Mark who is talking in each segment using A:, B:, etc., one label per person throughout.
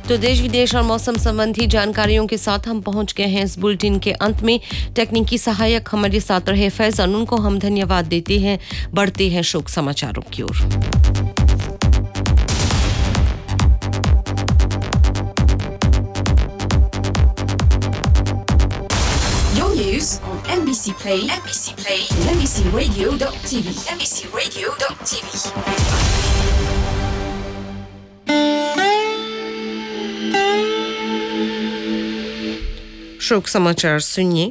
A: तो देश विदेश और मौसम संबंधी जानकारियों के साथ हम पहुंच गए हैं इस बुलेटिन के अंत में। तकनीकी सहायक हमारे साथ रहे फैजन, उनको हम धन्यवाद देते हैं। बढ़ते हैं शोक समाचारों की ओर।
B: On NBC Play, and NBCRadio.tv, NBCRadio.tv.
A: शोक समाचार सुनिए।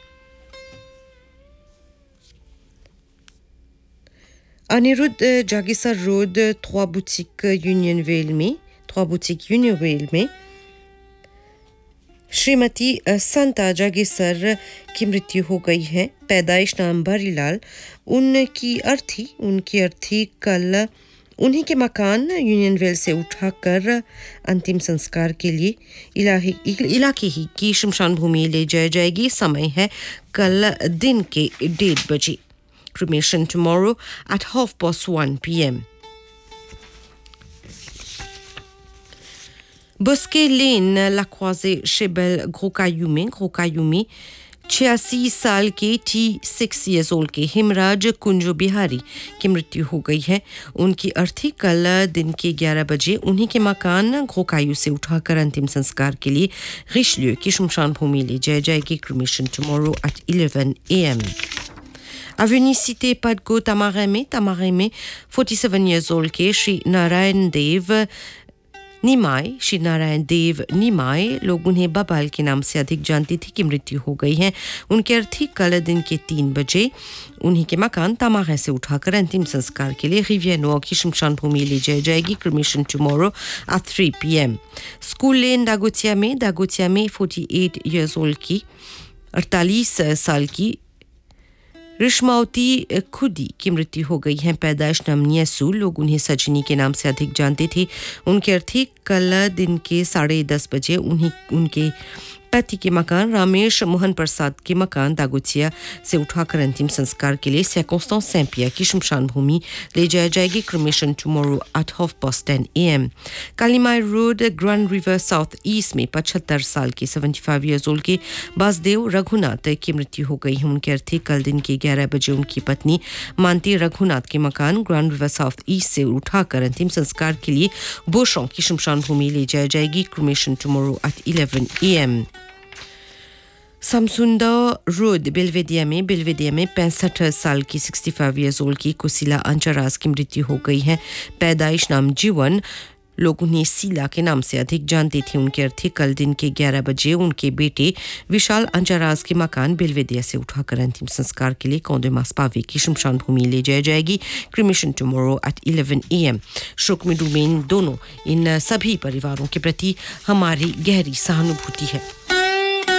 A: अनिरुद्ध जागीसर रोड 3 boutique Unionville में श्रीमती संता जागीसर की मृत्यु हो गई है। पैदाइश नाम भरीलाल। उनकी अर्थी कल उन्हीं के मकान यूनियनवेल से उठाकर अंतिम संस्कार के लिए इलाके ही की शमशान भूमि ले जाई जाएगी। समय है कल दिन के 1:30 बजे। Cremation tomorrow at 1:30 p.m. Bosquet Lane, La Croisée, Chebel, Gros Caillou में 86 साल के 6 years old के हिमराज कुंजो बिहारी की मृत्यु हो गई है। उनकी अर्थी कल दिन के 11 बजे उन्हीं के मकान घोकायू से उठाकर अंतिम संस्कार के लिए रिशलिeu की शमशान भूमि ले जाई जाएगी। Cremation tomorrow at 11 a.m. Avenue Cité Padgo Tamarin में 47 years old के श्री नारायण देव निमाय लोग उन्हें बबाल के नाम से अधिक जानती थी, की मृत्यु हो गई है। उनके अर्थी कल दिन के 3 बजे उन्हीं के मकान तमागे से उठाकर अंतिम संस्कार के लिए रिवियर नोआ की शमशान भूमि ले जाई जाएगी। Cremation tomorrow at 3 p.m. School lane दागोतिया में 48 years old की 48 साल की रिश्मावती खुदी की मृत्यु हो गई है। पैदाइश नाम नियसू, लोग उन्हें सजनी के नाम से अधिक जानते थे। उनके अर्थी कल दिन के 10:30 बजे उनके पति के मकान रामेश मोहन प्रसाद के मकान दागोतिया से उठाकर अंतिम संस्कार के लिए सैकोस्तान सैंपिया की शमशान भूमि ले जाई जाएगी। Cremation tomorrow at 10:30 a.m. Kalimai road grand river south east में 75 साल के 75 years old के बासदेव रघुनाथ की मृत्यु हो गई है। उनके अर्थी कल दिन के 11 बजे उनकी पत्नी मानती रघुनाथ के मकान ग्रैंड रिवर साउथ ईस्ट से उठाकर अंतिम संस्कार के लिए बोशों की शमशान भूमि ले जाई जाएगी। Cremation tomorrow at 11 a.m. समसुंदा road बेलवेडिया में 65 साल की 65 years old की कुशीला अंचराज की मृत्यु हो गई है। पैदाइश नाम जीवन, लोग उन्हें सीला के नाम से अधिक जानते थे। उनके अर्थी कल दिन के 11 बजे उनके बेटे विशाल अंचराज के मकान बेलवेडिया से उठाकर अंतिम संस्कार के लिए कौंदेमास पावे की शमशान भूमि ले जाई जाएगी। Cremation tomorrow at 11 a.m. शोक में डूबे इन सभी परिवारों के प्रति हमारी गहरी सहानुभूति है।